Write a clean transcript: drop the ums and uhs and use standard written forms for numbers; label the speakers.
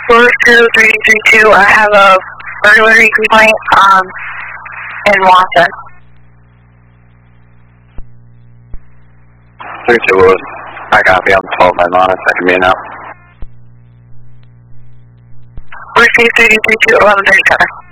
Speaker 1: Forest 332, I have a burglary complaint in Watson.
Speaker 2: 32 Lewis, I copy, I'm 12 men on it, second me now.
Speaker 1: Forest 332, 1137.